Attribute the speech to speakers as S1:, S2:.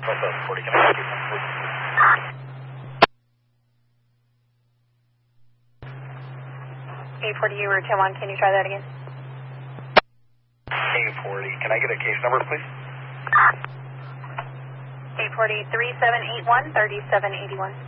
S1: 740, can I get case number, please?
S2: 840, you were 10-1, can you try that again?
S1: 840, can I get a case number, please?
S2: 840, 3781, 3781.